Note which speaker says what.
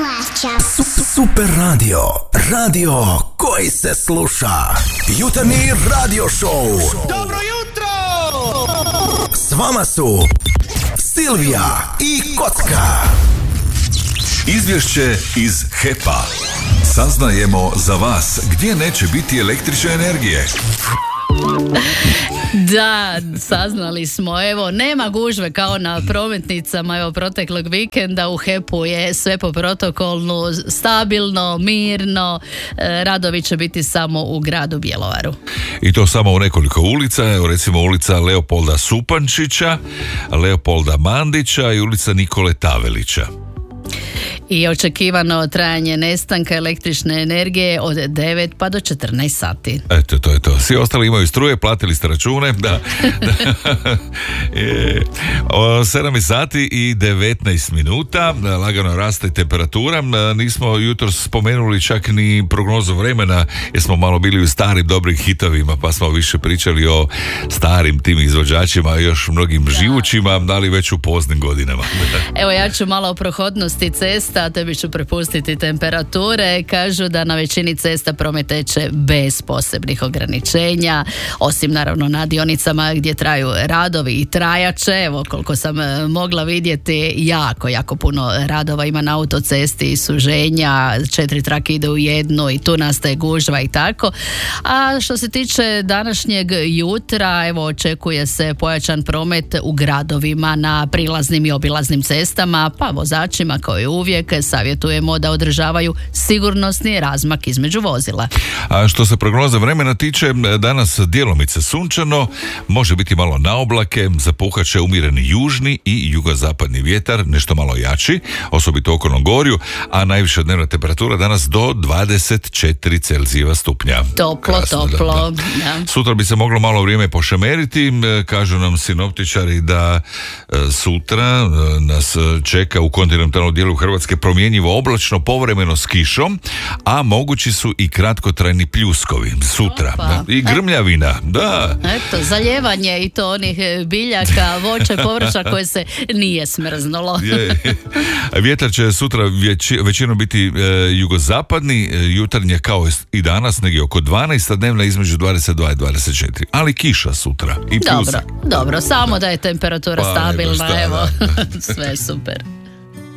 Speaker 1: plaća.
Speaker 2: Super radio. Radio koji se sluša. Jutarnji radio show.
Speaker 3: Dobro jutro!
Speaker 2: S vama su Silvija i Kocka.
Speaker 4: Izvješće iz HEP-a. Saznajemo za vas gdje neće biti električne energije.
Speaker 5: Da, saznali smo, evo, nema gužve kao na prometnicama, evo, proteklog vikenda u HEP-u je sve po protokolu, stabilno, mirno, radovi će biti samo u gradu Bjelovaru.
Speaker 4: I to samo u nekoliko ulica, evo recimo ulica Leopolda Supančića, Leopolda Mandića i ulica Nikole Tavelića.
Speaker 5: I očekivano trajanje nestanka električne energije od 9 pa do 14 sati.
Speaker 4: Eto, to je to. Svi ostali imaju struje, platili ste račune, da. 7 sati i 19 minuta, lagano raste temperatura. Nismo jutros spomenuli čak ni prognozu vremena, jer smo malo bili u starim dobrim hitovima, pa smo više pričali o starim tim izvođačima, još mnogim živućima, ali već u poznim godinama.
Speaker 5: Evo, ja ću malo o prohodnosti cesta, tebi ću prepustiti temperature. Kažu da na većini cesta promet teče bez posebnih ograničenja, osim naravno na dionicama gdje traju radovi i trajače. Evo, koliko sam mogla vidjeti, jako puno radova ima na autocesti i suženja, 4 trake ide u jednu i tu nastaje gužva i tako. A što se tiče današnjeg jutra, evo, očekuje se pojačan promet u gradovima na prilaznim i obilaznim cestama, pa vozačima kao i uvijek savjetujemo da održavaju sigurnosni razmak između vozila.
Speaker 4: A što se prognoza vremena tiče, danas djelomice sunčano, može biti malo na oblake, zapuhat će umjereni južni i jugozapadni vjetar, nešto malo jači, osobito u okolnom gorju, a najviša dnevna temperatura danas do 24 Celzijeva stupnja.
Speaker 5: Toplo.
Speaker 4: Da. Sutra bi se moglo malo vrijeme pošemeriti, kažu nam sinoptičari da sutra nas čeka u kontinentalnom dijelu Hrvatske promjenjivo oblačno, povremeno s kišom, a mogući su i kratkotrajni pljuskovi sutra. I grmljavina, da.
Speaker 5: Eto, zaljevanje i to onih biljaka, voća, povrća koje se nije smrznulo.
Speaker 4: Vjetar će sutra većinom biti jugozapadni, jutarnje kao i danas, negdje oko 12, a dnevna između 22 i 24. Ali kiša sutra i pljusak.
Speaker 5: Dobro, samo da je temperatura stabilna, evo, sve super.